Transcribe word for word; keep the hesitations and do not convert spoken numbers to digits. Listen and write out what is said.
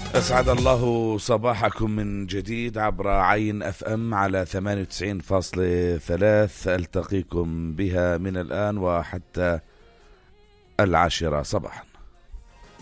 أسعد الله صباحكم من جديد عبر عين أف أم على ثمانية وتسعين فاصلة ثلاثة. ألتقيكم بها من الآن وحتى العاشرة صباحا.